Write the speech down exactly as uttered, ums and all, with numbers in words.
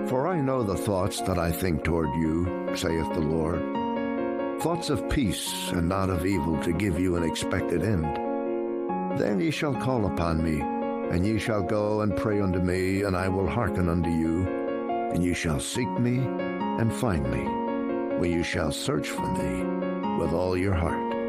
For I know the thoughts that I think toward you, saith the Lord, thoughts of peace and not of evil, to give you an expected end. Then ye shall call upon me, and ye shall go and pray unto me, and I will hearken unto you, and ye shall seek me and find me, when you shall search for me with all your heart.